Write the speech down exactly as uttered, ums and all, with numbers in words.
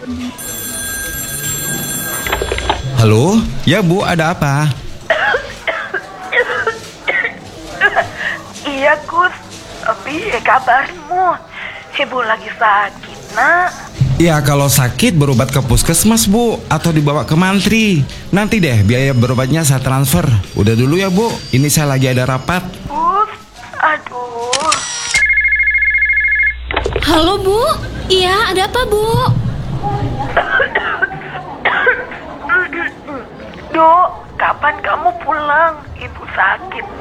Halo, ya Bu, ada apa? Iya Gus, tapi kabarmu? Ibu lagi sakit nak. Ya kalau sakit berobat ke puskesmas Bu, atau dibawa ke mantri. Nanti deh biaya berobatnya saya transfer. Udah dulu ya Bu, ini saya lagi ada rapat. Gus, aduh. Halo Bu, iya ada apa Bu? Dok, kapan kamu pulang? Ibu sakit